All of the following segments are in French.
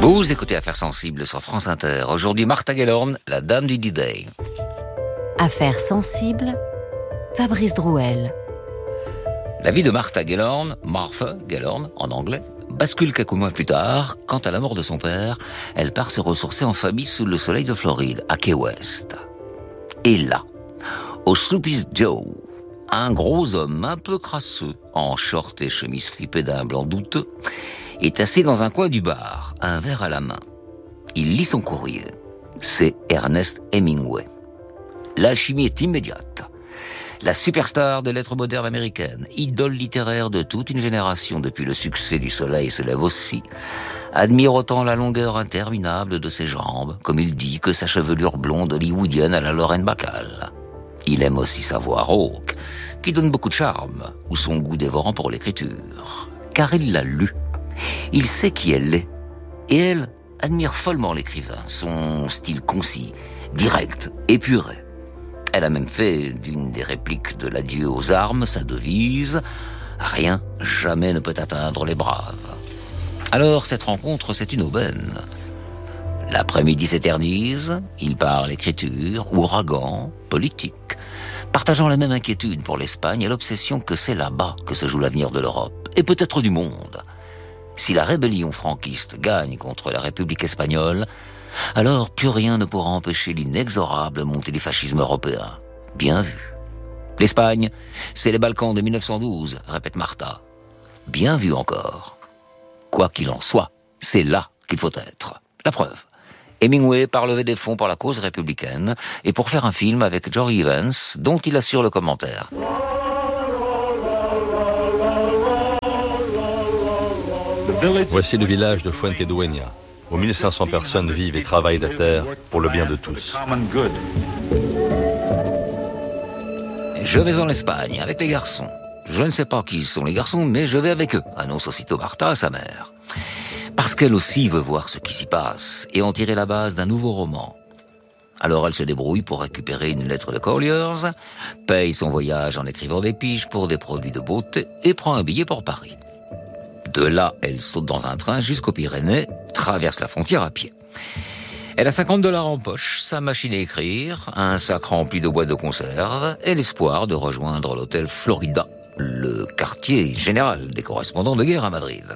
Vous écoutez Affaires sensibles sur France Inter. Aujourd'hui, Martha Gellhorn, la dame du D-Day. Affaires sensibles, Fabrice Drouel. La vie de Martha Gellhorn, Martha Gellhorn en anglais, bascule quelques mois plus tard, quand à la mort de son père, elle part se ressourcer en famille sous le soleil de Floride, à Key West. Et là, au Sloopy's Joe, un gros homme un peu crasseux, en short et chemise fripée d'un blanc douteux, est assis dans un coin du bar, un verre à la main. Il lit son courrier. C'est Ernest Hemingway. L'alchimie est immédiate. La superstar des lettres modernes américaines, idole littéraire de toute une génération depuis le succès du Soleil se lève aussi, admire autant la longueur interminable de ses jambes, comme il dit, que sa chevelure blonde hollywoodienne à la Lorraine Bacall. Il aime aussi sa voix rauque, qui donne beaucoup de charme, ou son goût dévorant pour l'écriture. Car il l'a lu. Il sait qui elle est. Et elle admire follement l'écrivain, son style concis, direct, épuré. Elle a même fait d'une des répliques de l'adieu aux armes sa devise « Rien jamais ne peut atteindre les braves ». Alors cette rencontre, c'est une aubaine. L'après-midi s'éternise, ils parlent écriture, ouragan, politique, partageant la même inquiétude pour l'Espagne et l'obsession que c'est là-bas que se joue l'avenir de l'Europe, et peut-être du monde. Si la rébellion franquiste gagne contre la République espagnole, alors plus rien ne pourra empêcher l'inexorable montée du fascisme européen. Bien vu. L'Espagne, c'est les Balkans de 1912, répète Martha. Bien vu encore. Quoi qu'il en soit, c'est là qu'il faut être. La preuve. Hemingway part lever des fonds pour la cause républicaine et pour faire un film avec George Evans, dont il assure le commentaire. Voici le village de Fuentedueña, où 1500 personnes vivent et travaillent la terre pour le bien de tous. Je vais en Espagne avec les garçons. Je ne sais pas qui sont les garçons, mais je vais avec eux, annonce aussitôt Martha à sa mère. Parce qu'elle aussi veut voir ce qui s'y passe et en tirer la base d'un nouveau roman. Alors elle se débrouille pour récupérer une lettre de Colliers, paye son voyage en écrivant des piges pour des produits de beauté et prend un billet pour Paris. De là, elle saute dans un train jusqu'aux Pyrénées, traverse la frontière à pied. Elle a $50 en poche, sa machine à écrire, un sac rempli de boîtes de conserve et l'espoir de rejoindre l'hôtel Florida, le quartier général des correspondants de guerre à Madrid.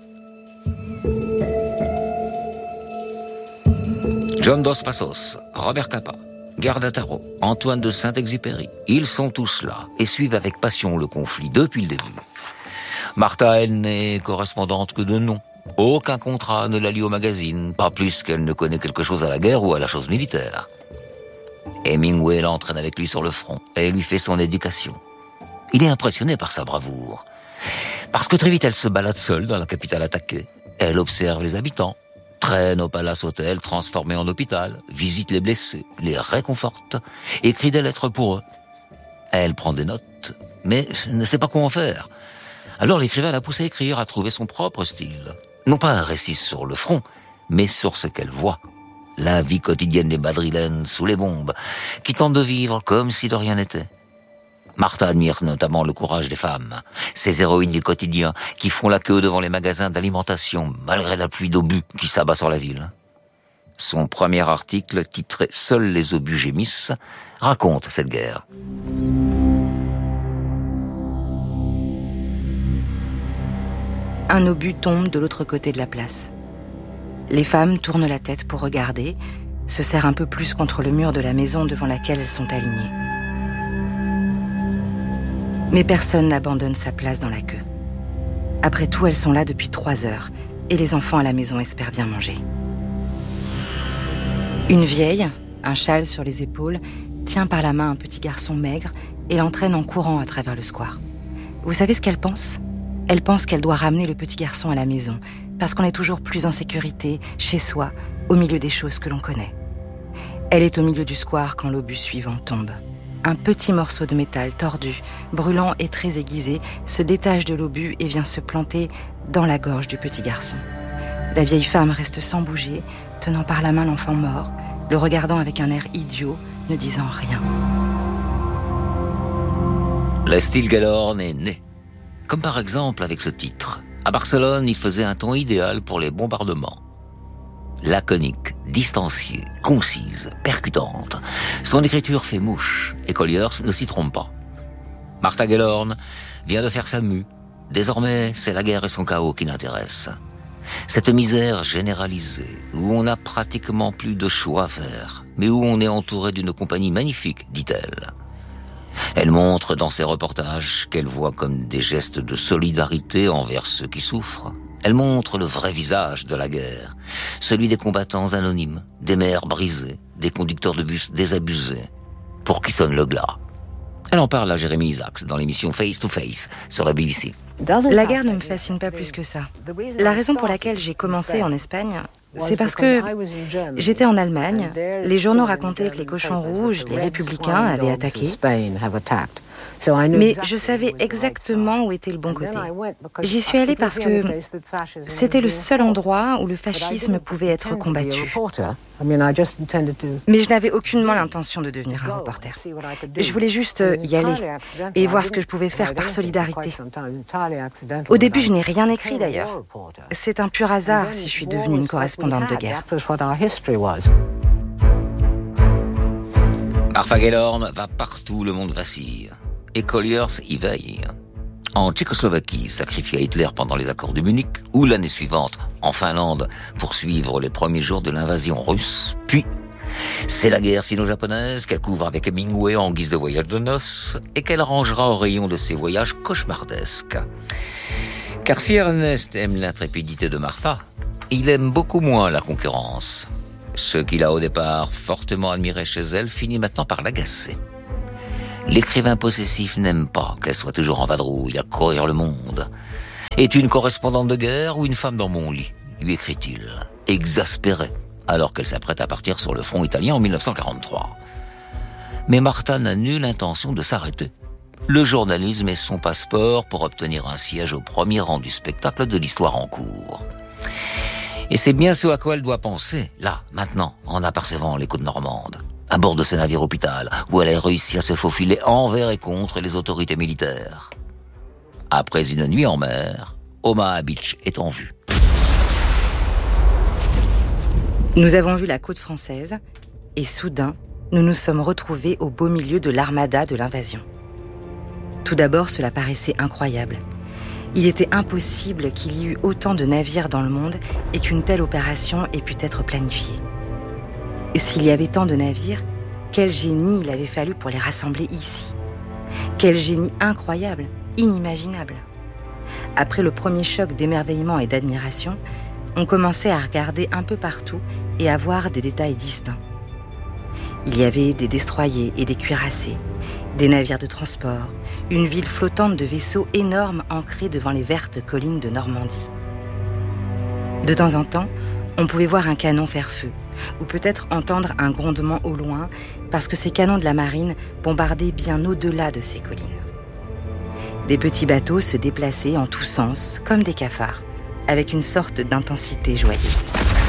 John Dos Passos, Robert Capa, Garda Taro, Antoine de Saint-Exupéry, ils sont tous là et suivent avec passion le conflit depuis le début. Martha, elle n'est correspondante que de nom. Aucun contrat ne la lie au magazine, pas plus qu'elle ne connaît quelque chose à la guerre ou à la chose militaire. Hemingway l'entraîne avec lui sur le front et lui fait son éducation. Il est impressionné par sa bravoure. Parce que très vite, elle se balade seule dans la capitale attaquée. Elle observe les habitants, traîne au palace hôtel transformé en hôpital, visite les blessés, les réconforte, écrit des lettres pour eux. Elle prend des notes, mais ne sait pas comment faire. Alors l'écrivain la pousse à écrire, à trouver son propre style. Non pas un récit sur le front, mais sur ce qu'elle voit. La vie quotidienne des madrilènes sous les bombes, qui tentent de vivre comme si de rien n'était. Martha admire notamment le courage des femmes, ces héroïnes du quotidien qui font la queue devant les magasins d'alimentation malgré la pluie d'obus qui s'abat sur la ville. Son premier article, titré « Seuls les obus gémissent », raconte cette guerre. Un obus tombe de l'autre côté de la place. Les femmes tournent la tête pour regarder, se serrent un peu plus contre le mur de la maison devant laquelle elles sont alignées. Mais personne n'abandonne sa place dans la queue. Après tout, elles sont là depuis 3 heures, et les enfants à la maison espèrent bien manger. Une vieille, un châle sur les épaules, tient par la main un petit garçon maigre et l'entraîne en courant à travers le square. Vous savez ce qu'elle pense ? Elle pense qu'elle doit ramener le petit garçon à la maison, parce qu'on est toujours plus en sécurité, chez soi, au milieu des choses que l'on connaît. Elle est au milieu du square quand l'obus suivant tombe. Un petit morceau de métal tordu, brûlant et très aiguisé, se détache de l'obus et vient se planter dans la gorge du petit garçon. La vieille femme reste sans bouger, tenant par la main l'enfant mort, le regardant avec un air idiot, ne disant rien. Le style Gellhorn est né. Comme par exemple avec ce titre. À Barcelone, il faisait un ton idéal pour les bombardements. Laconique, distanciée, concise, percutante. Son écriture fait mouche, et Colliers ne s'y trompe pas. Martha Gellhorn vient de faire sa mue. Désormais, c'est la guerre et son chaos qui l'intéressent. Cette misère généralisée, où on n'a pratiquement plus de choix à faire, mais où on est entouré d'une compagnie magnifique, dit-elle. Elle montre dans ses reportages qu'elle voit comme des gestes de solidarité envers ceux qui souffrent. Elle montre le vrai visage de la guerre, celui des combattants anonymes, des mères brisées, des conducteurs de bus désabusés, pour qui sonne le glas. Elle en parle à Jeremy Isaacs dans l'émission Face to Face sur la BBC. La guerre ne me fascine pas plus que ça. La raison pour laquelle j'ai commencé en Espagne, c'est parce que j'étais en Allemagne, les journaux racontaient que les cochons rouges, les républicains, avaient attaqué. Mais je savais exactement où était le bon côté. J'y suis allée parce que c'était le seul endroit où le fascisme pouvait être combattu. Mais je n'avais aucunement l'intention de devenir un reporter. Je voulais juste y aller et voir ce que je pouvais faire par solidarité. Au début, je n'ai rien écrit d'ailleurs. C'est un pur hasard si je suis devenue une correspondante de guerre. Martha Gellhorn va partout où le monde vacille. Et Colliers y veille. En Tchécoslovaquie, sacrifié à Hitler pendant les accords de Munich, ou l'année suivante, en Finlande, pour suivre les premiers jours de l'invasion russe. Puis, c'est la guerre sino-japonaise qu'elle couvre avec Hemingway en guise de voyage de noces et qu'elle rangera au rayon de ses voyages cauchemardesques. Car si Ernest aime l'intrépidité de Martha, il aime beaucoup moins la concurrence. Ce qu'il a au départ fortement admiré chez elle finit maintenant par l'agacer. L'écrivain possessif n'aime pas qu'elle soit toujours en vadrouille à courir le monde. Est une correspondante de guerre ou une femme dans mon lit, lui écrit-il, exaspéré, alors qu'elle s'apprête à partir sur le front italien en 1943. Mais Martha n'a nulle intention de s'arrêter. Le journalisme est son passeport pour obtenir un siège au premier rang du spectacle de l'histoire en cours. Et c'est bien ce à quoi elle doit penser, là, maintenant, en apercevant les côtes normandes. À bord de ce navire hôpital, où elle a réussi à se faufiler envers et contre les autorités militaires. Après une nuit en mer, Omaha Beach est en vue. Nous avons vu la côte française, et soudain, nous nous sommes retrouvés au beau milieu de l'armada de l'invasion. Tout d'abord, cela paraissait incroyable. Il était impossible qu'il y eût autant de navires dans le monde et qu'une telle opération ait pu être planifiée. Et s'il y avait tant de navires, quel génie il avait fallu pour les rassembler ici. Quel génie incroyable, inimaginable. Après le premier choc d'émerveillement et d'admiration, on commençait à regarder un peu partout et à voir des détails distincts. Il y avait des destroyers et des cuirassés, des navires de transport, une ville flottante de vaisseaux énormes ancrés devant les vertes collines de Normandie. De temps en temps, on pouvait voir un canon faire feu, ou peut-être entendre un grondement au loin, parce que ces canons de la marine bombardaient bien au-delà de ces collines. Des petits bateaux se déplaçaient en tous sens, comme des cafards, avec une sorte d'intensité joyeuse.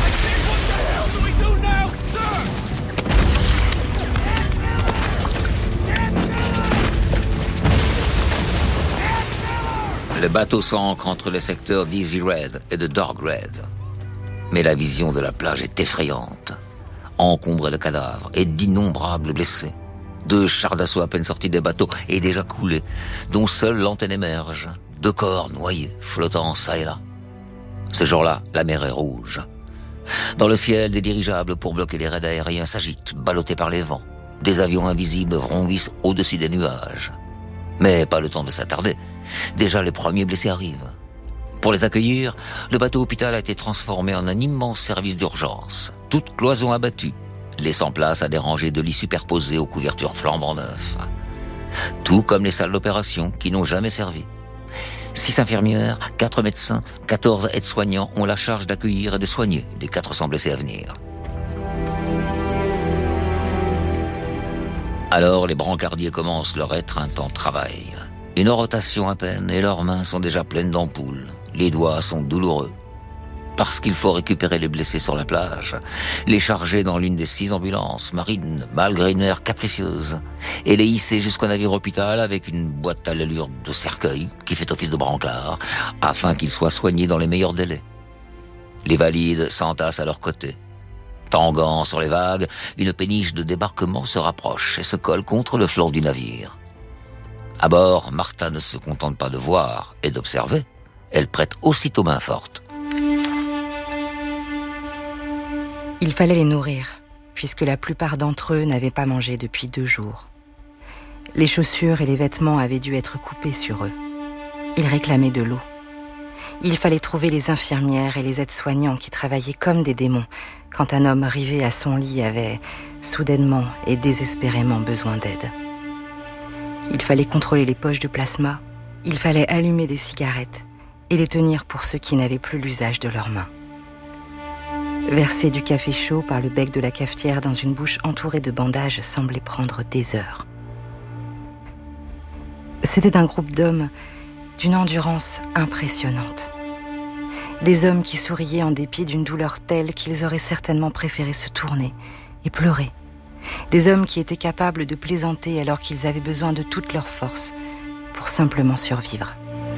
Le bateau s'ancre entre les secteurs d'Easy Red et de Dark Red. Mais la vision de la plage est effrayante, encombrée de cadavres et d'innombrables blessés. 2 chars d'assaut à peine sortis des bateaux et déjà coulés, dont seule l'antenne émerge. 2 corps noyés, flottant çà et là. Ce jour-là, la mer est rouge. Dans le ciel, des dirigeables pour bloquer les raids aériens s'agitent, ballottés par les vents. Des avions invisibles vrondissent au-dessus des nuages. Mais pas le temps de s'attarder. Déjà, les premiers blessés arrivent. Pour les accueillir, le bateau hôpital a été transformé en un immense service d'urgence. Toutes cloisons abattues, laissant place à des rangées de lits superposés aux couvertures flambant neuves. Tout comme les salles d'opération qui n'ont jamais servi. 6 infirmières, 4 médecins, 14 aides-soignants ont la charge d'accueillir et de soigner les 400 blessés à venir. Alors les brancardiers commencent leur éreintant travail. Une rotation à peine et leurs mains sont déjà pleines d'ampoules. Les doigts sont douloureux. Parce qu'il faut récupérer les blessés sur la plage, les charger dans l'une des 6 ambulances marines, malgré une air capricieuse, et les hisser jusqu'au navire hôpital avec une boîte à l'allure de cercueil qui fait office de brancard, afin qu'ils soient soignés dans les meilleurs délais. Les valides s'entassent à leur côté. Tanguant sur les vagues, une péniche de débarquement se rapproche et se colle contre le flanc du navire. À bord, Martha ne se contente pas de voir et d'observer, elle prête aussitôt main forte. Il fallait les nourrir, puisque la plupart d'entre eux n'avaient pas mangé depuis 2 jours. Les chaussures et les vêtements avaient dû être coupés sur eux. Ils réclamaient de l'eau. Il fallait trouver les infirmières et les aides-soignants qui travaillaient comme des démons quand un homme rivé à son lit avait soudainement et désespérément besoin d'aide. Il fallait contrôler les poches de plasma, il fallait allumer des cigarettes et les tenir pour ceux qui n'avaient plus l'usage de leurs mains. Verser du café chaud par le bec de la cafetière dans une bouche entourée de bandages semblait prendre des heures. C'était un groupe d'hommes d'une endurance impressionnante. Des hommes qui souriaient en dépit d'une douleur telle qu'ils auraient certainement préféré se tourner et pleurer. Des hommes qui étaient capables de plaisanter alors qu'ils avaient besoin de toute leur force pour simplement survivre.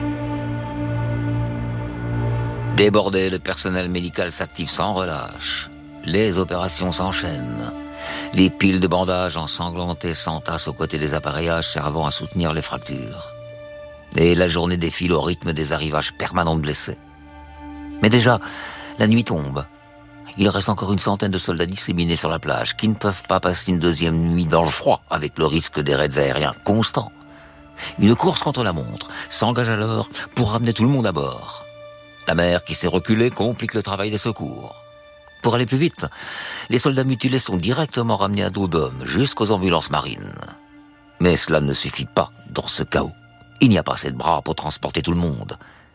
Débordé, le personnel médical s'active sans relâche. Les opérations s'enchaînent. Les piles de bandages ensanglantés s'entassent aux côtés des appareillages servant à soutenir les fractures. Et la journée défile au rythme des arrivages permanents de blessés. Mais déjà, la nuit tombe. Il reste encore une centaine de soldats disséminés sur la plage qui ne peuvent pas passer une deuxième nuit dans le froid avec le risque des raids aériens constants. Une course contre la montre s'engage alors pour ramener tout le monde à bord. La mer qui s'est reculée complique le travail des secours. Pour aller plus vite, les soldats mutilés sont directement ramenés à dos d'hommes jusqu'aux ambulances marines. Mais cela ne suffit pas dans ce chaos. Il n'y a pas assez de bras pour transporter tout le monde.